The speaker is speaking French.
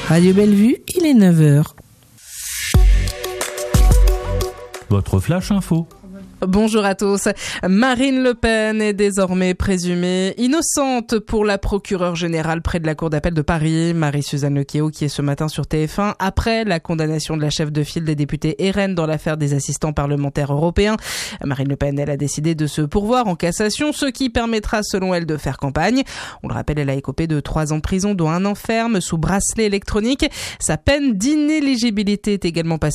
Radio Bellevue, il est 9h. Votre flash info. Bonjour à tous. Marine Le Pen est désormais présumée innocente pour la procureure générale près de la Cour d'appel de Paris, Marie-Suzanne Lequéot, qui est ce matin sur TF1 après la condamnation de la chef de file des députés RN dans l'affaire des assistants parlementaires européens. Marine Le Pen, elle a décidé de se pourvoir en cassation, ce qui permettra selon elle de faire campagne. On le rappelle, elle a écopé de 3 ans de prison, dont 1 an ferme sous bracelet électronique. Sa peine d'inéligibilité est également passée